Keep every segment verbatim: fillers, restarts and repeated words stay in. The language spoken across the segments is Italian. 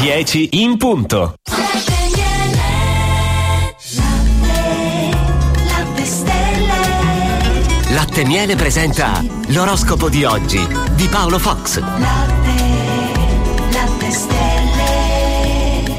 dieci in punto. Latte Miele presenta l'oroscopo di oggi di Paolo Fox. Latte, latte stelle.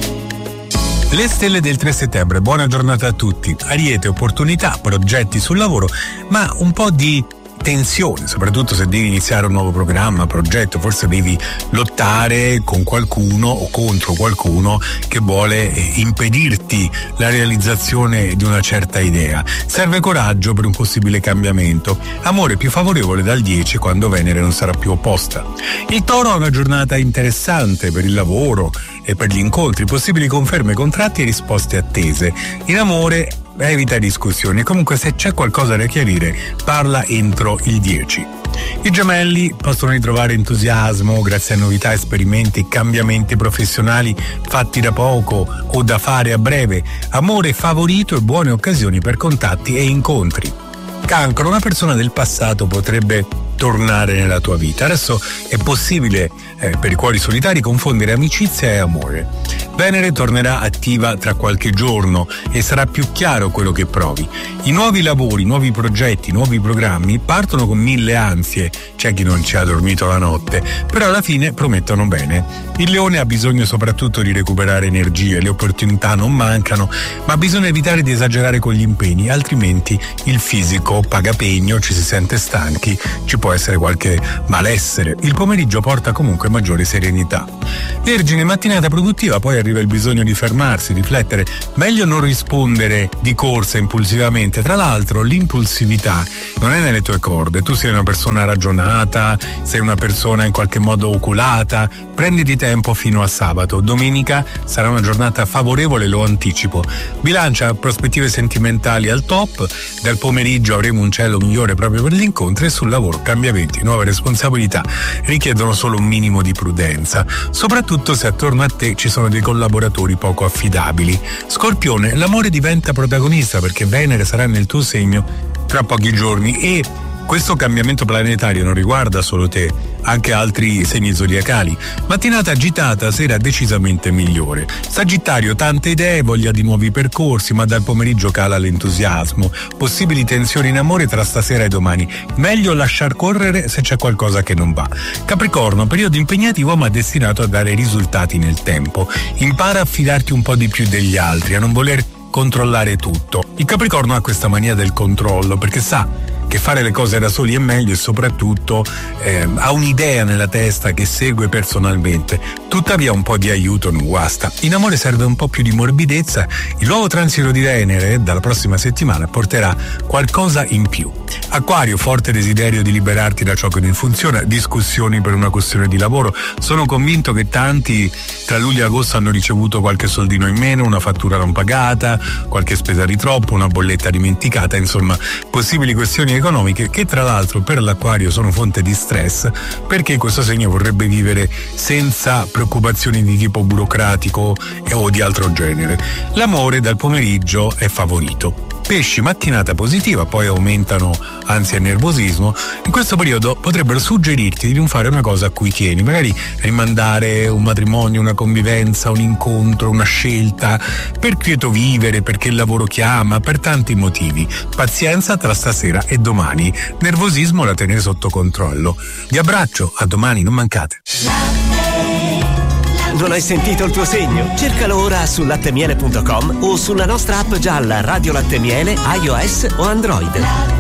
Le stelle del tre settembre, buona giornata a tutti. Ariete, opportunità, progetti sul lavoro, ma un po' di tensione, soprattutto se devi iniziare un nuovo programma, progetto, forse devi lottare con qualcuno o contro qualcuno che vuole impedirti la realizzazione di una certa idea. Serve coraggio per un possibile cambiamento. Amore più favorevole dal dieci quando Venere non sarà più opposta. Il Toro ha una giornata interessante per il lavoro e per gli incontri, possibili conferme, contratti e risposte attese. In amore evita discussioni, comunque se c'è qualcosa da chiarire parla entro il dieci. I Gemelli possono ritrovare entusiasmo grazie a novità, esperimenti, cambiamenti professionali fatti da poco o da fare a breve, amore favorito e buone occasioni per contatti e incontri. Cancro, una persona del passato potrebbe tornare nella tua vita. Adesso è possibile eh, per i cuori solitari confondere amicizia e amore. Venere tornerà attiva tra qualche giorno e sarà più chiaro quello che provi. I nuovi lavori, nuovi progetti, nuovi programmi partono con mille ansie, c'è chi non ci ha dormito la notte, però alla fine promettono bene. Il Leone ha bisogno soprattutto di recuperare energie, le opportunità non mancano, ma bisogna evitare di esagerare con gli impegni, altrimenti il fisico paga pegno, ci si sente stanchi, ci può essere qualche malessere. Il pomeriggio porta comunque maggiore serenità. Vergine, mattinata produttiva, poi arriva il bisogno di fermarsi, riflettere, meglio non rispondere di corsa impulsivamente. Tra l'altro l'impulsività non è nelle tue corde, tu sei una persona ragionata, sei una persona in qualche modo oculata, prenditi tempo fino a sabato. Domenica sarà una giornata favorevole, lo anticipo. Bilancia, prospettive sentimentali al top, dal pomeriggio avremo un cielo migliore proprio per gli incontri e sul lavoro cambiamenti, nuove responsabilità richiedono solo un minimo di prudenza, soprattutto se attorno a te ci sono dei collaboratori poco affidabili. Scorpione, l'amore diventa protagonista perché Venere sarà nel tuo segno tra pochi giorni e questo cambiamento planetario non riguarda solo te, anche altri segni zodiacali. Mattinata agitata, sera decisamente migliore. Sagittario, tante idee, voglia di nuovi percorsi, ma dal pomeriggio cala l'entusiasmo. Possibili tensioni in amore tra stasera e domani. Meglio lasciar correre se c'è qualcosa che non va. Capricorno, periodo impegnativo ma destinato a dare risultati nel tempo. Impara a fidarti un po' di più degli altri, a non voler controllare tutto. Il Capricorno ha questa mania del controllo perché sa che fare le cose da soli è meglio e soprattutto eh, ha un'idea nella testa che segue personalmente. Tuttavia un po' di aiuto non guasta. In amore serve un po' più di morbidezza. Il nuovo transito di Venere dalla prossima settimana porterà qualcosa in più. Acquario, forte desiderio di liberarti da ciò che non funziona, discussioni per una questione di lavoro. Sono convinto che tanti tra luglio e agosto hanno ricevuto qualche soldino in meno, una fattura non pagata, qualche spesa di troppo, una bolletta dimenticata, insomma possibili questioni economiche che tra l'altro per l'Acquario sono fonte di stress perché questo segno vorrebbe vivere senza preoccupazioni di tipo burocratico o di altro genere. L'amore dal pomeriggio è favorito. Pesci, mattinata positiva, poi aumentano ansia e nervosismo. In questo periodo potrebbero suggerirti di non fare una cosa a cui tieni, magari rimandare un matrimonio, una convivenza, un incontro, una scelta, per quieto vivere, perché il lavoro chiama, per tanti motivi. Pazienza tra stasera e domani, nervosismo da tenere sotto controllo. Vi abbraccio, a domani, non mancate. Non hai sentito il tuo segno? Cercalo ora su lattemiele punto com o sulla nostra app gialla Radio Latte Miele, iOS o Android.